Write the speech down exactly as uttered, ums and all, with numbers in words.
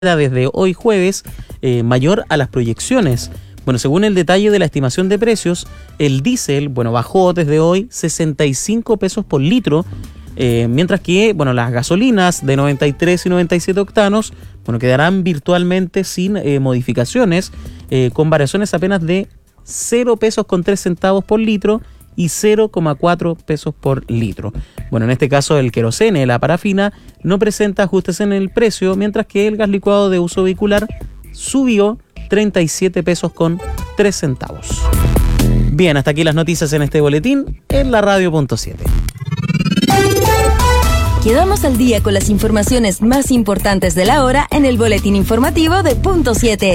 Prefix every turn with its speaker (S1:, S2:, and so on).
S1: desde hoy jueves eh, mayor a las proyecciones. Bueno, según el detalle de la estimación de precios, el diésel, bueno, bajó desde hoy sesenta y cinco pesos por litro, eh, mientras que, bueno, las gasolinas de noventa y tres y noventa y siete octanos, bueno, quedarán virtualmente sin eh, modificaciones, eh, con variaciones apenas de cero pesos con tres centavos por litro y cero coma cuatro pesos por litro. Bueno, en este caso el querosene, la parafina, no presenta ajustes en el precio, mientras que el gas licuado de uso vehicular subió treinta y siete pesos con tres centavos. Bien, hasta aquí las noticias en este boletín en la radio punto siete.
S2: Quedamos al día con las informaciones más importantes de la hora en el boletín informativo de Punto siete.